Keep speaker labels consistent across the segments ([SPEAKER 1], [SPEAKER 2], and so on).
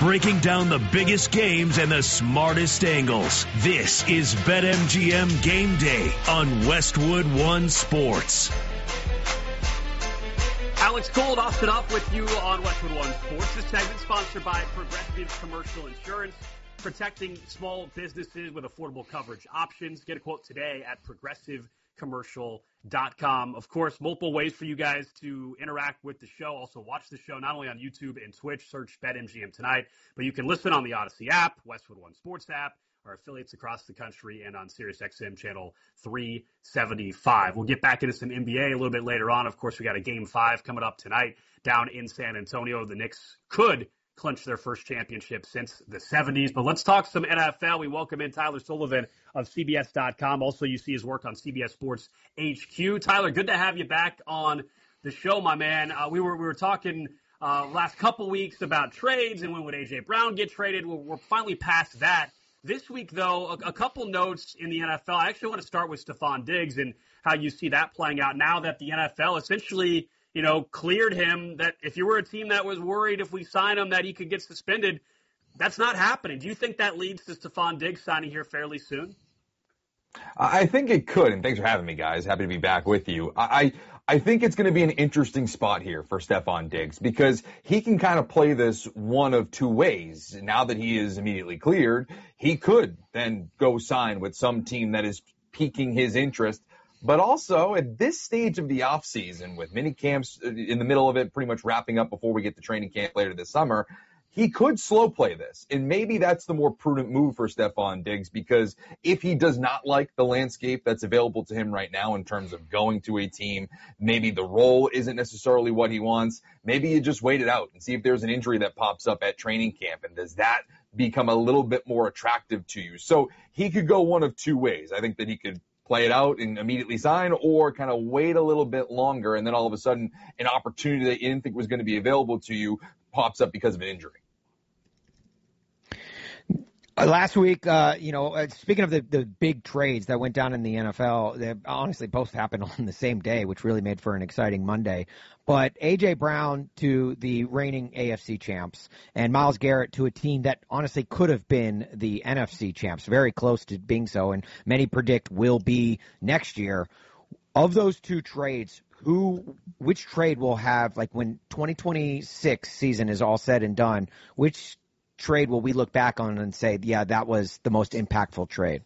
[SPEAKER 1] breaking down the biggest games and the smartest angles. This is BetMGM Game Day on Westwood One Sports.
[SPEAKER 2] Alex Gold, Austin Up with you on Westwood One Sports. This segment sponsored by Progressive Commercial Insurance, protecting small businesses with affordable coverage options. Get a quote today at progressivecommercial.com. Of course, multiple ways for you guys to interact with the show. Also watch the show not only on YouTube and Twitch, search BetMGM Tonight, but you can listen on the Odyssey app, Westwood One Sports app, our affiliates across the country, and on SiriusXM channel 375. We'll get back into some NBA a little bit later on. Of course, we got a Game 5 coming up tonight down in San Antonio. The Knicks could clinch their first championship since the 70s. But let's talk some NFL. We welcome in Tyler Sullivan of CBS.com. Also, you see his work on CBS Sports HQ. Tyler, good to have you back on the show, my man. We were talking last couple weeks about trades and when would A.J. Brown get traded. We're finally past that. This week, though, a couple notes in the NFL. I actually want to start with Stephon Diggs and how you see that playing out now that the NFL essentially cleared him, that if you were a team that was worried if we sign him that he could get suspended, that's not happening. Do you think that leads to Stephon Diggs signing here fairly soon?
[SPEAKER 3] I think it could, and thanks for having me, guys. Happy to be back with you. I think it's going to be an interesting spot here for Stephon Diggs because he can kind of play this one of two ways. Now that he is immediately cleared, he could then go sign with some team that is piquing his interest. But also, at this stage of the offseason, with mini camps in the middle of it pretty much wrapping up before we get to training camp later this summer, he could slow play this. And maybe that's the more prudent move for Stephon Diggs, because if he does not like the landscape that's available to him right now in terms of going to a team, maybe the role isn't necessarily what he wants, maybe you just wait it out and see if there's an injury that pops up at training camp, and does that become a little bit more attractive to you. So he could go one of two ways. I think that he could play it out and immediately sign, or kind of wait a little bit longer, and then all of a sudden an opportunity that you didn't think was going to be available to you pops up because of an injury.
[SPEAKER 4] Last week, speaking of the big trades that went down in the NFL, they honestly both happened on the same day, which really made for an exciting Monday. But A.J. Brown to the reigning AFC champs, and Myles Garrett to a team that honestly could have been the NFC champs, very close to being so, and many predict will be next year. Of those two trades, which trade will have, like when 2026 season is all said and done, which trade will we look back on and say, yeah, that was the most impactful trade?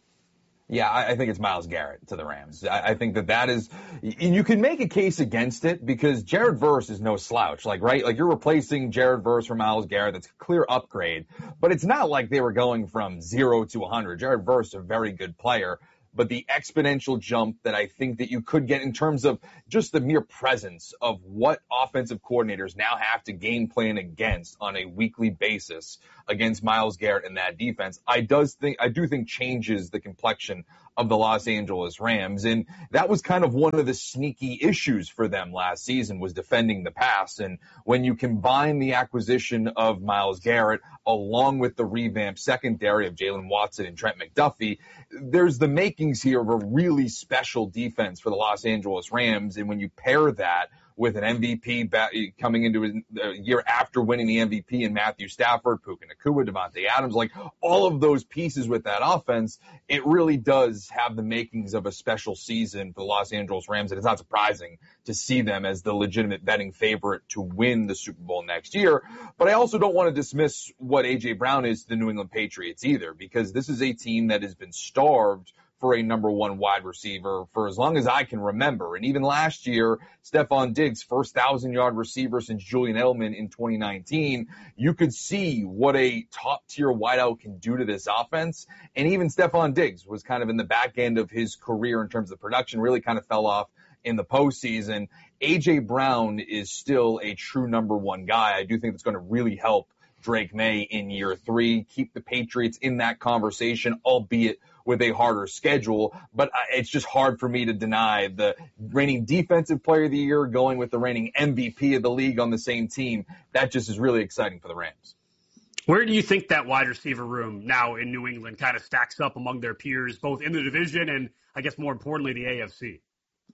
[SPEAKER 3] Yeah, I think it's Myles Garrett to the Rams. I think that is, and you can make a case against it because Jared Verse is no slouch. Right? You're replacing Jared Verse for Myles Garrett. That's a clear upgrade, but it's not like they were going from 0 to 100. Jared Verse is a very good player, but the exponential jump that I think that you could get in terms of just the mere presence of what offensive coordinators now have to game plan against on a weekly basis against Myles Garrett and that defense, I do think changes the complexion of the Los Angeles Rams. And that was kind of one of the sneaky issues for them last season, was defending the pass. And when you combine the acquisition of Myles Garrett along with the revamped secondary of Jalen Watson and Trent McDuffie, there's the makings here of a really special defense for the Los Angeles Rams. And when you pair that with an MVP coming into a year after winning the MVP in Matthew Stafford, Puka Nacua, Devontae Adams, all of those pieces with that offense, it really does have the makings of a special season for the Los Angeles Rams. And it's not surprising to see them as the legitimate betting favorite to win the Super Bowl next year. But I also don't want to dismiss what A.J. Brown is to the New England Patriots either, because this is a team that has been starved for a number one wide receiver for as long as I can remember. And even last year, Stephon Diggs, first 1,000-yard receiver since Julian Edelman in 2019, you could see what a top-tier wideout can do to this offense. And even Stephon Diggs was kind of in the back end of his career in terms of production, really kind of fell off in the postseason. A.J. Brown is still a true number one guy. I do think it's going to really help Drake May in year 3, keep the Patriots in that conversation, albeit with a harder schedule. But it's just hard for me to deny the reigning defensive player of the year going with the reigning MVP of the league on the same team. That just is really exciting for the Rams.
[SPEAKER 2] Where do you think that wide receiver room now in New England kind of stacks up among their peers, both in the division and, I guess more importantly, the AFC?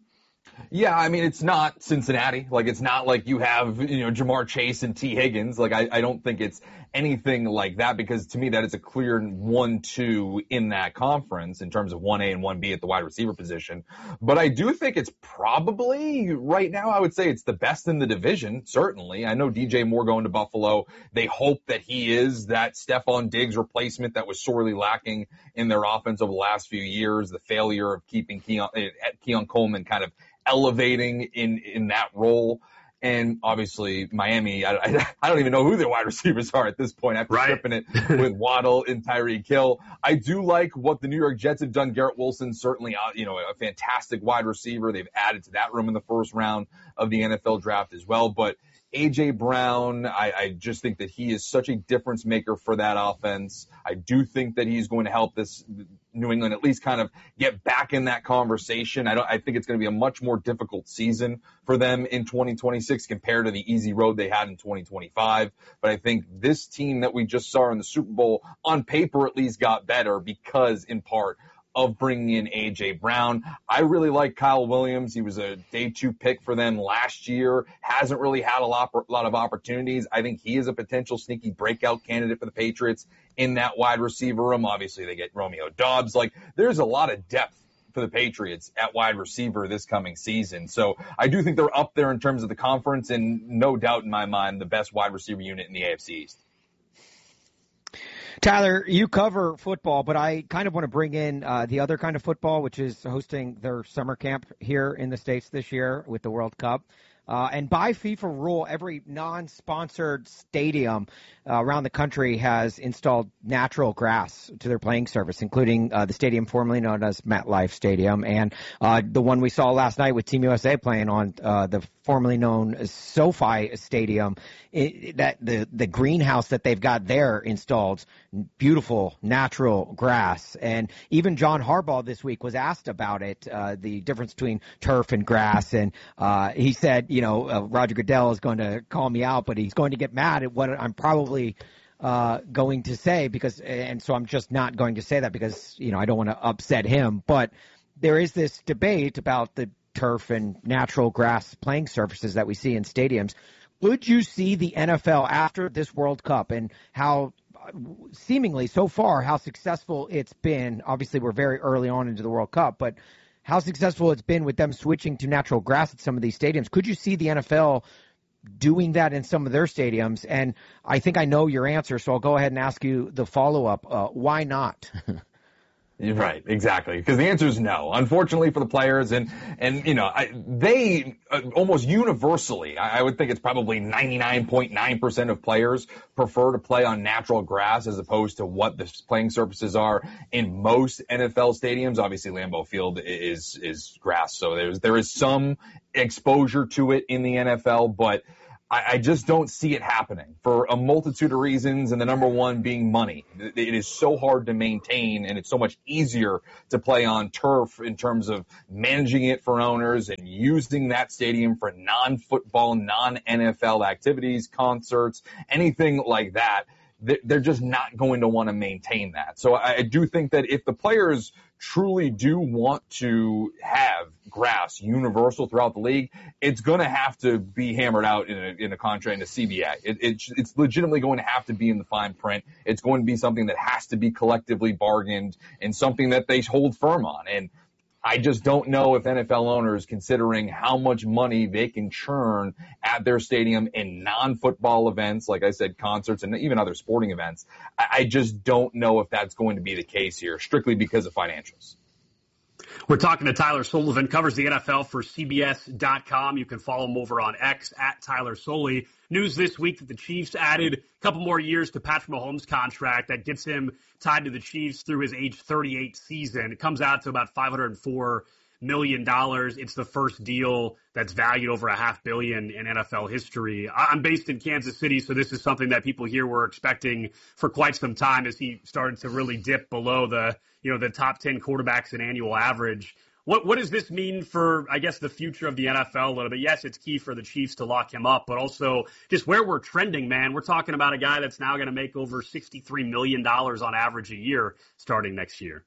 [SPEAKER 3] Yeah, I mean, it's not Cincinnati. Like, it's not like you have, Jamar Chase and T. Higgins. Like, I don't think it's anything like that, because to me that is a clear 1-2 in that conference in terms of 1A and 1B at the wide receiver position. But I do think it's probably, right now, I would say it's the best in the division, certainly. I know DJ Moore going to Buffalo. They hope that he is that Stephon Diggs replacement that was sorely lacking in their offense over the last few years, the failure of keeping Keon Coleman kind of elevating in that role. And obviously Miami, I don't even know who their wide receivers are at this point after stripping it with Waddle and Tyreek Hill. I do like what the New York Jets have done. Garrett Wilson, certainly, a fantastic wide receiver. They've added to that room in the first round of the NFL draft as well. But A.J. Brown, I just think that he is such a difference maker for that offense. I do think that he's going to help this New England at least kind of get back in that conversation. I think it's going to be a much more difficult season for them in 2026 compared to the easy road they had in 2025. But I think this team that we just saw in the Super Bowl, on paper at least, got better because, in part, of bringing in A.J. Brown. I really like Kyle Williams. He was a day 2 pick for them last year. Hasn't really had a lot of opportunities. I think he is a potential sneaky breakout candidate for the Patriots in that wide receiver room. Obviously, they get Romeo Doubs. Like, there's a lot of depth for the Patriots at wide receiver this coming season. So I do think they're up there in terms of the conference, and no doubt in my mind, the best wide receiver unit in the AFC East.
[SPEAKER 4] Tyler, you cover football, but I kind of want to bring in the other kind of football, which is hosting their summer camp here in the States this year with the World Cup. And by FIFA rule, every non-sponsored stadium around the country has installed natural grass to their playing surface, including the stadium formerly known as MetLife Stadium, and the one we saw last night with Team USA playing on the formerly known as SoFi Stadium. That the greenhouse that they've got there installed, beautiful natural grass. And even John Harbaugh this week was asked about it, the difference between turf and grass, and he said, Roger Goodell is going to call me out, but he's going to get mad at what I'm probably going to say, and so I'm just not going to say that because, I don't want to upset him. But there is this debate about the turf and natural grass playing surfaces that we see in stadiums. Would you see the NFL after this World Cup and how seemingly so far how successful it's been? Obviously, we're very early on into the World Cup, but how successful it's been with them switching to natural grass at some of these stadiums. Could you see the NFL doing that in some of their stadiums? And I think I know your answer, so I'll go ahead and ask you the follow-up. Why not?
[SPEAKER 3] You're right, exactly. Because the answer is no. Unfortunately for the players, and they almost universally, I would think it's probably 99.9% of players prefer to play on natural grass as opposed to what the playing surfaces are in most NFL stadiums. Obviously, Lambeau Field is grass, so there is some exposure to it in the NFL, but I just don't see it happening for a multitude of reasons, and the number one being money. It is so hard to maintain, and it's so much easier to play on turf in terms of managing it for owners and using that stadium for non-football, non-NFL activities, concerts, anything like that. They're just not going to want to maintain that. So I do think that if the players truly do want to have grass universal throughout the league, it's going to have to be hammered out in a contract, in a CBA. It's legitimately going to have to be in the fine print. It's going to be something that has to be collectively bargained and something that they hold firm on. And I just don't know if NFL owners, considering how much money they can churn at their stadium in non-football events, like I said, concerts and even other sporting events, I just don't know if that's going to be the case here, strictly because of financials.
[SPEAKER 2] We're talking to Tyler Sullivan, covers the NFL for CBS.com. You can follow him over on X at Tyler Soley. News this week that the Chiefs added a couple more years to Patrick Mahomes' contract that gets him tied to the Chiefs through his age 38 season. It comes out to about $504 million. It's the first deal that's valued over $500 million in NFL history. I'm based in Kansas City, so this is something that people here were expecting for quite some time as he started to really dip below the top 10 quarterbacks in annual average. What does this mean for, I guess, the future of the NFL a little bit? Yes, it's key for the Chiefs to lock him up, but also just where we're trending, man. We're talking about a guy that's now going to make over $63 million on average a year starting next year.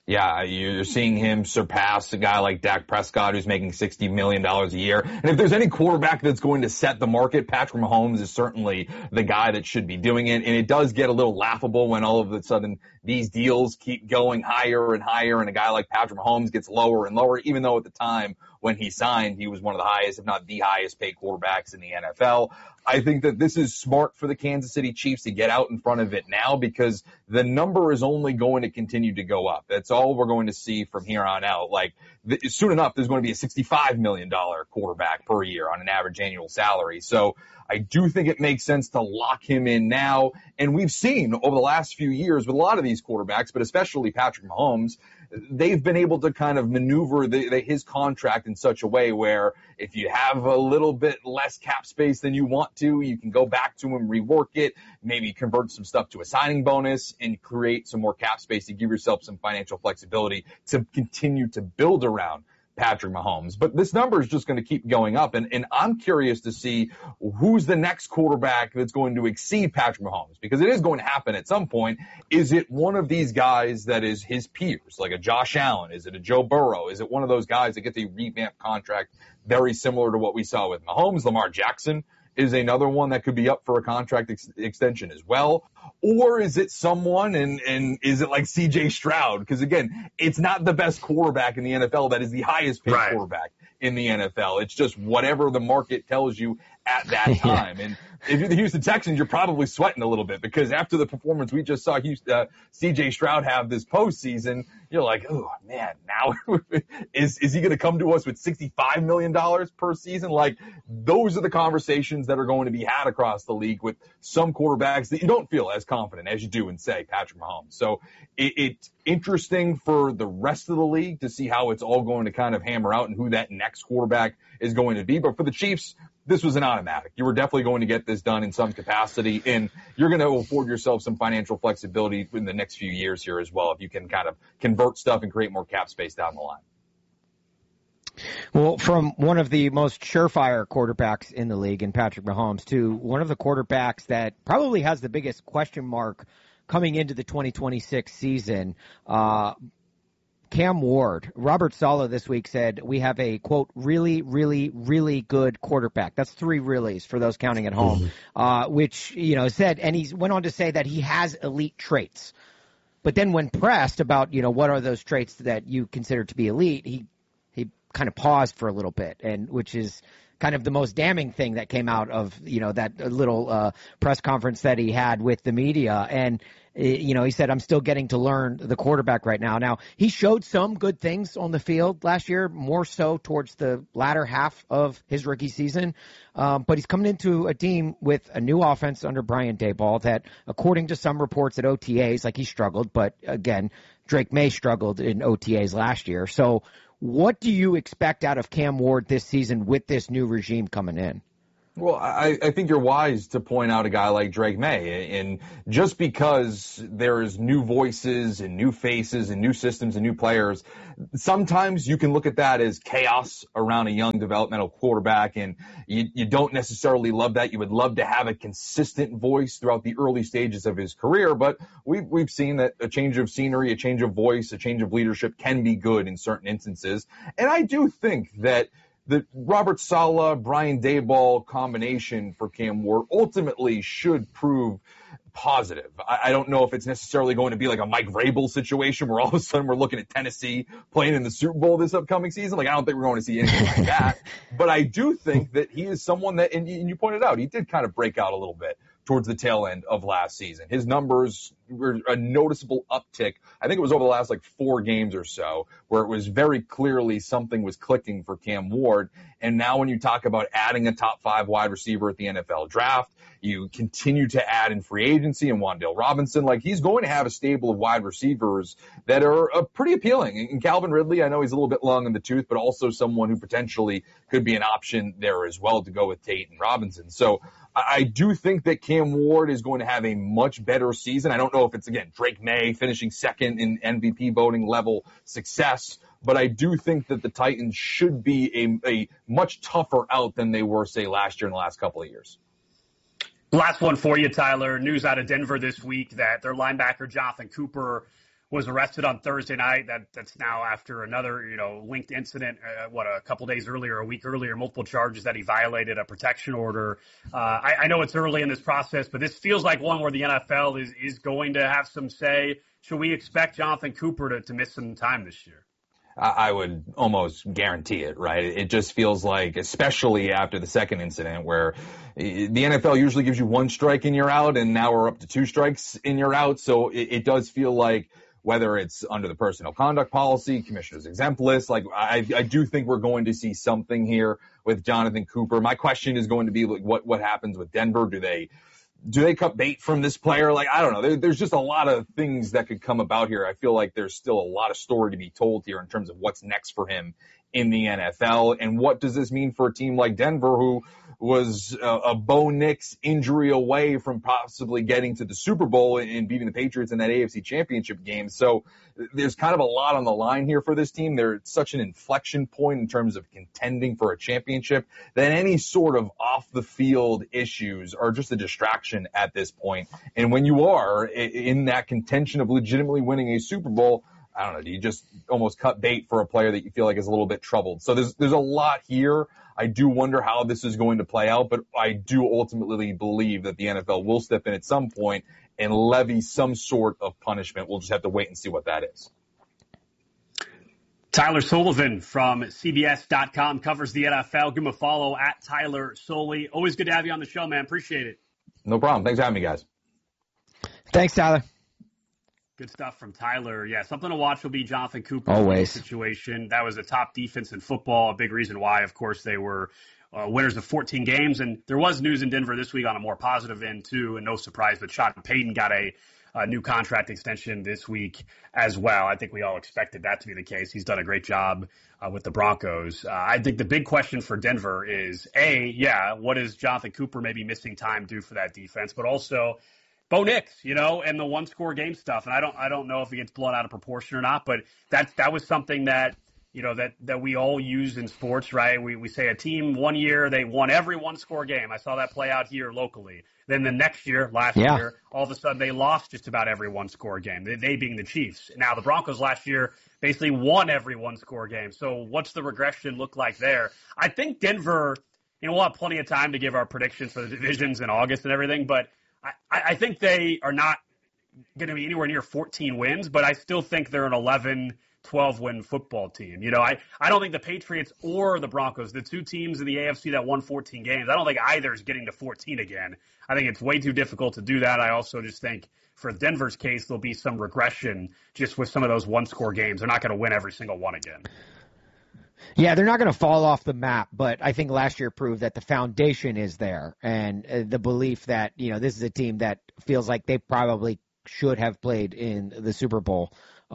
[SPEAKER 3] Yeah, you're seeing him surpass a guy like Dak Prescott, who's making $60 million a year. And if there's any quarterback that's going to set the market, Patrick Mahomes is certainly the guy that should be doing it. And it does get a little laughable when all of a sudden these deals keep going higher and higher, and a guy like Patrick Mahomes gets lower and lower, even though at the time when he signed, he was one of the highest, if not the highest paid quarterbacks in the NFL. I think that this is smart for the Kansas City Chiefs to get out in front of it now, because the number is only going to continue to go up. That's all we're going to see from here on out. Like, soon enough, there's going to be a $65 million quarterback per year on an average annual salary. So I do think it makes sense to lock him in now. And we've seen over the last few years with a lot of these quarterbacks, but especially Patrick Mahomes, they've been able to kind of maneuver his contract in such a way where if you have a little bit less cap space than you want to, you can go back to him, rework it, maybe convert some stuff to a signing bonus and create some more cap space to give yourself some financial flexibility to continue to build around Patrick Mahomes. But this number is just going to keep going up, and I'm curious to see who's the next quarterback that's going to exceed Patrick Mahomes, because it is going to happen at some point. Is it one of these guys that is his peers, like a Josh Allen? Is it a Joe Burrow? Is it one of those guys that gets a revamped contract very similar to what we saw with Mahomes? Lamar Jackson is another one that could be up for a contract extension as well. Or is it someone, and is it like C.J. Stroud? Because, again, it's not the best quarterback in the NFL that is the highest paid quarterback in the NFL. It's just whatever the market tells you at that time. And if you're the Houston Texans, you're probably sweating a little bit, because after the performance we just saw C.J. Stroud have this postseason, you're like, oh, man, now is he going to come to us with $65 million per season? Like, those are the conversations that are going to be had across the league with some quarterbacks that you don't feel as confident as you do in, say, Patrick Mahomes. So it's interesting for the rest of the league to see how it's all going to kind of hammer out and who that next quarterback is going to be. But for the Chiefs, this was an automatic. You were definitely going to get this done in some capacity, and you're going to afford yourself some financial flexibility in the next few years here as well, if you can kind of convert stuff and create more cap space down the line.
[SPEAKER 4] Well, from one of the most surefire quarterbacks in the league in Patrick Mahomes to one of the quarterbacks that probably has the biggest question mark coming into the 2026 season, Cam Ward. Robert Saleh this week said we have a, quote, really, really, really good quarterback. That's 3 reallys for those counting at home, which, said, and he went on to say that he has elite traits. But then when pressed about, what are those traits that you consider to be elite, he kind of paused for a little bit, and which is kind of the most damning thing that came out of, that little press conference that he had with the media. And, he said, I'm still getting to learn the quarterback right now. Now, he showed some good things on the field last year, more so towards the latter half of his rookie season. But he's coming into a team with a new offense under Brian Daboll that, according to some reports at OTAs, like he struggled. But again, Drake May struggled in OTAs last year. So what do you expect out of Cam Ward this season with this new regime coming in?
[SPEAKER 3] Well, I think you're wise to point out a guy like Drake May. And just because there's new voices and new faces and new systems and new players, sometimes you can look at that as chaos around a young developmental quarterback, and you don't necessarily love that. You would love to have a consistent voice throughout the early stages of his career, but we've seen that a change of scenery, a change of voice, a change of leadership can be good in certain instances. And I do think that the Robert Saleh, Brian Daboll combination for Cam Ward ultimately should prove positive. I don't know if it's necessarily going to be like a Mike Vrabel situation where all of a sudden we're looking at Tennessee playing in the Super Bowl this upcoming season. Like, I don't think we're going to see anything like that. But I do think that he is someone that, and you pointed out, he did kind of break out a little bit towards the tail end of last season. His numbers were a noticeable uptick. I think it was over the last 4 games or so, where it was very clearly something was clicking for Cam Ward. And now when you talk about adding a top 5 wide receiver at the NFL draft, you continue to add in free agency and Wan'Dale Robinson. He's going to have a stable of wide receivers that are pretty appealing. And Calvin Ridley, I know he's a little bit long in the tooth, but also someone who potentially could be an option there as well to go with Tate and Robinson. So I do think that Cam Ward is going to have a much better season. I don't know if it's, again, Drake May finishing second in MVP voting level success, but I do think that the Titans should be a much tougher out than they were, say, last year and the last couple of years.
[SPEAKER 2] Last one for you, Tyler. News out of Denver this week that their linebacker, Jonathan Cooper, was arrested on Thursday night. That's now after another, linked incident, a couple days earlier, a week earlier, multiple charges that he violated a protection order. I know it's early in this process, but this feels like one where the NFL is going to have some say. Should we expect Jonathan Cooper to miss some time this year?
[SPEAKER 3] I would almost guarantee it, right? It just feels like, especially after the second incident where the NFL usually gives you 1 strike and you're out, and now we're up to 2 strikes and you're out. So it does feel like, whether it's under the personnel conduct policy, commissioner's exempt list, like I do think we're going to see something here with Jonathan Cooper. My question is going to be, like, what happens with Denver? Do they cut bait from this player? Like, I don't know. There's just a lot of things that could come about here. I feel like there's still a lot of story to be told here in terms of what's next for him in the NFL. And what does this mean for a team like Denver, who was a Bo Nix injury away from possibly getting to the Super Bowl and beating the Patriots in that AFC Championship game? So there's kind of a lot on the line here for this team. They're at such an inflection point in terms of contending for a championship that any sort of off-the-field issues are just a distraction at this point. And when you are in that contention of legitimately winning a Super Bowl, I don't know, do you just almost cut bait for a player that you feel like is a little bit troubled? So there's a lot here. I do wonder how this is going to play out, but I do ultimately believe that the NFL will step in at some point and levy some sort of punishment. We'll just have to wait and see what that is.
[SPEAKER 2] Tyler Sullivan from CBS.com covers the NFL. Give him a follow at Tyler Soley. Always good to have you on the show, man. Appreciate it.
[SPEAKER 3] No problem. Thanks for having me, guys.
[SPEAKER 4] Thanks, Tyler.
[SPEAKER 2] Good stuff from Tyler. Yeah, something to watch will be Jonathan Cooper.
[SPEAKER 4] Always.
[SPEAKER 2] Situation. That was a top defense in football. A big reason why, of course, they were winners of 14 games. And there was news in Denver this week on a more positive end, too. And no surprise, but Sean Payton got a new contract extension this week as well. I think we all expected that to be the case. He's done a great job with the Broncos. I think the big question for Denver is, what does Jonathan Cooper maybe missing time do for that defense? But also, Bo Nix, and the 1-score game stuff. And I don't know if it gets blown out of proportion or not, but that was something that, that we all use in sports, right? We say a team one year, they won every 1-score game. I saw that play out here locally. Then the next year, last year, all of a sudden they lost just about every 1-score game, they being the Chiefs. Now the Broncos last year basically won every 1-score game. So what's the regression look like there? I think Denver, we'll have plenty of time to give our predictions for the divisions in August and everything, but I think they are not going to be anywhere near 14 wins, but I still think they're an 11, 12-win football team. I don't think the Patriots or the Broncos, the two teams in the AFC that won 14 games, I don't think either is getting to 14 again. I think it's way too difficult to do that. I also just think for Denver's case, there'll be some regression just with some of those 1-score games. They're not going to win every single one again.
[SPEAKER 4] Yeah, they're not going to fall off the map, but I think last year proved that the foundation is there, and the belief that, this is a team that feels like they probably should have played in the Super Bowl.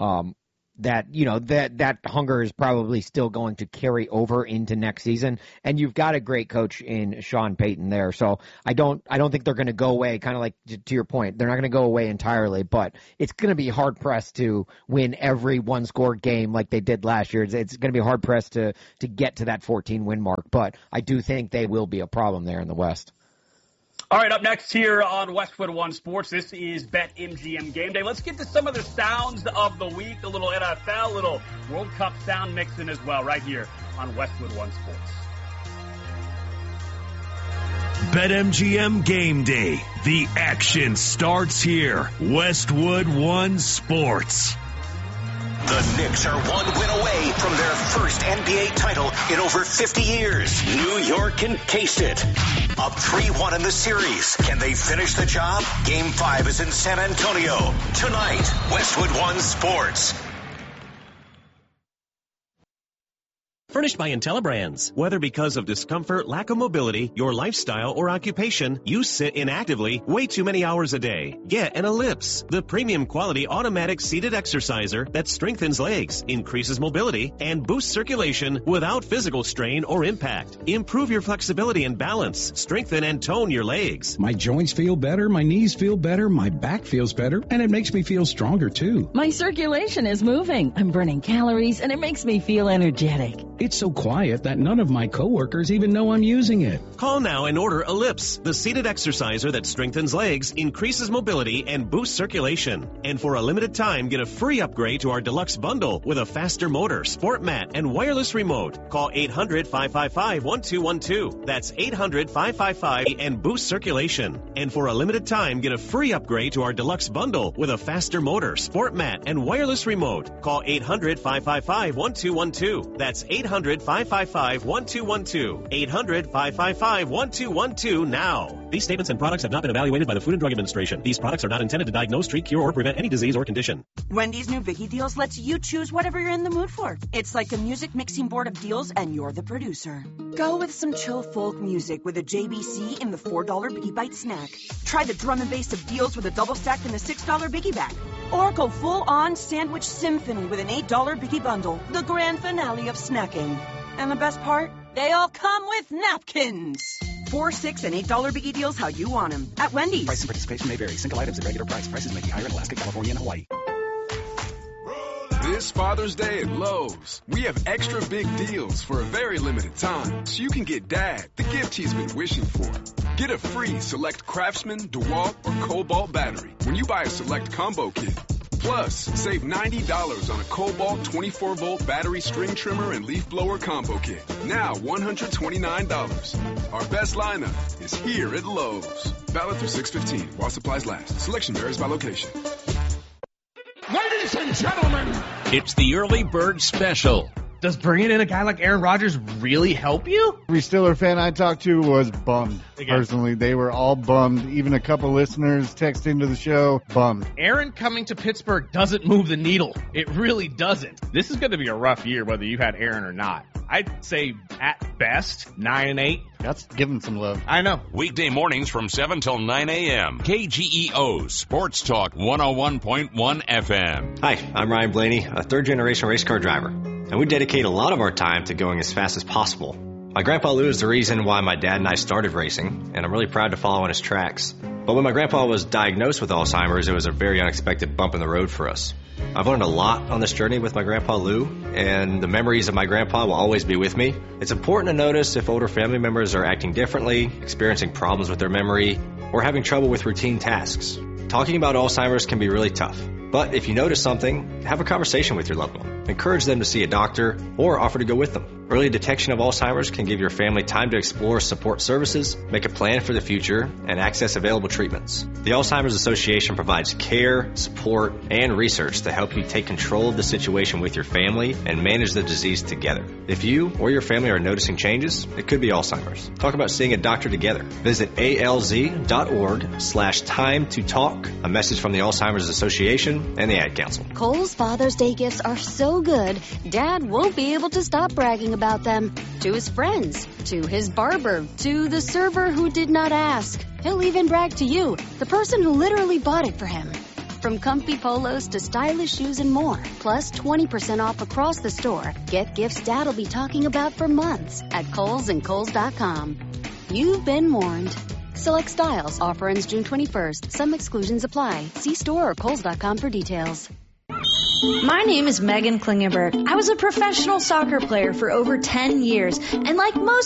[SPEAKER 4] That hunger is probably still going to carry over into next season, and you've got a great coach in Sean Payton there. So I don't think they're going to go away, kind of like to your point. They're not going to go away entirely, but it's going to be hard pressed to win every 1-score game like they did last year. It's going to be hard pressed to get to that 14-win mark, but I do think they will be a problem there in the West.
[SPEAKER 2] All right, up next here on Westwood One Sports, this is BetMGM Game Day. Let's get to some of the sounds of the week, a little NFL, a little World Cup sound mixing as well, right here on Westwood One Sports.
[SPEAKER 1] BetMGM Game Day. The action starts here. Westwood One Sports.
[SPEAKER 5] The Knicks are 1 win away from their first NBA title in over 50 years. New York can case it. Up 3-1 in the series. Can they finish the job? Game 5 is in San Antonio. Tonight, Westwood One Sports.
[SPEAKER 6] Furnished by IntelliBrands. Whether because of discomfort, lack of mobility, your lifestyle, or occupation, you sit inactively way too many hours a day. Get an Ellipse, the premium quality automatic seated exerciser that strengthens legs, increases mobility, and boosts circulation without physical strain or impact. Improve your flexibility and balance. Strengthen and tone your legs.
[SPEAKER 7] My joints feel better, my knees feel better, my back feels better, and it makes me feel stronger too.
[SPEAKER 8] My circulation is moving. I'm burning calories, and it makes me feel energetic.
[SPEAKER 7] It's so quiet that none of my coworkers even know I'm using it.
[SPEAKER 6] Call now and order Ellipse, the seated exerciser that strengthens legs, increases mobility, and boosts circulation. And for a limited time, get a free upgrade to our deluxe bundle with a faster motor, sport mat, and wireless remote. Call 800-555-1212. That's 800-555 and boost circulation. And for a limited time, get a free upgrade to our deluxe bundle with a faster motor, sport mat, and wireless remote. Call 800-555-1212. That's 800-555-1212. 800-555-1212 now. These statements and products have not been evaluated by the Food and Drug Administration. These products are not intended to diagnose, treat, cure, or prevent any disease or condition.
[SPEAKER 8] Wendy's new Biggie Deals lets you choose whatever you're in the mood for. It's like a music mixing board of deals, and you're the producer. Go with some chill folk music with a JBC in the $4 Biggie Bite snack. Try the drum and bass of deals with a double stack in the $6 Biggie Bag. Or go full-on sandwich symphony with an $8 Biggie Bundle, the grand finale of snacking. And the best part? They all come with napkins. $4, $6, and $8 Biggie Deals how you want them. At Wendy's.
[SPEAKER 9] Price and participation may vary. Single items at regular price. Prices may be higher in Alaska, California, and Hawaii.
[SPEAKER 10] This Father's Day at Lowe's, we have extra big deals for a very limited time, so you can get Dad the gift he's been wishing for. Get a free Select Craftsman, DeWalt, or Cobalt battery when you buy a Select Combo Kit. Plus, save $90 on a Cobalt 24-volt battery string trimmer and leaf blower combo kit. Now $129. Our best lineup is here at Lowe's. Valid through 6/15 while supplies last. Selection varies by location.
[SPEAKER 11] Ladies and gentlemen,
[SPEAKER 12] it's the Early Bird Special.
[SPEAKER 13] Does bringing in a guy like Aaron Rodgers really help you?
[SPEAKER 14] Every Steeler fan I talked to was bummed. Personally, they were all bummed. Even a couple listeners texted into the show, bummed.
[SPEAKER 13] Aaron coming to Pittsburgh doesn't move the needle. It really doesn't. This is going to be a rough year, whether you had Aaron or not. I'd say at best 9-8.
[SPEAKER 14] That's giving some love.
[SPEAKER 13] I know.
[SPEAKER 12] Weekday mornings from 7 till 9 a.m. KGEO Sports Talk 101.1 FM.
[SPEAKER 15] Hi, I'm Ryan Blaney, a third-generation race car driver, and we dedicate a lot of our time to going as fast as possible. My Grandpa Lou is the reason why my dad and I started racing, and I'm really proud to follow in his tracks. But when my grandpa was diagnosed with Alzheimer's, it was a very unexpected bump in the road for us. I've learned a lot on this journey with my Grandpa Lou, and the memories of my grandpa will always be with me. It's important to notice if older family members are acting differently, experiencing problems with their memory, or having trouble with routine tasks. Talking about Alzheimer's can be really tough, but if you notice something, have a conversation with your loved one. Encourage them to see a doctor or offer to go with them. Early detection of Alzheimer's can give your family time to explore support services, make a plan for the future, and access available treatments. The Alzheimer's Association provides care, support, and research to help you take control of the situation with your family and manage the disease together. If you or your family are noticing changes, it could be Alzheimer's. Talk about seeing a doctor together. Visit alz.org/time to talk. A message from the Alzheimer's Association and the Ad Council.
[SPEAKER 16] Kohl's Father's Day gifts are so good, Dad won't be able to stop bragging about them. To his friends, to his barber, to the server who did not ask. He'll even brag to you, the person who literally bought it for him. From comfy polos to stylish shoes and more, plus 20% off across the store. Get gifts Dad'll be talking about for months at Kohl's and Kohl's.com. You've been warned. Select styles. Offer ends June 21st. Some exclusions apply. See store or Kohl's.com for details.
[SPEAKER 17] My name is Megan Klingenberg. I was a professional soccer player for over 10 years, and like most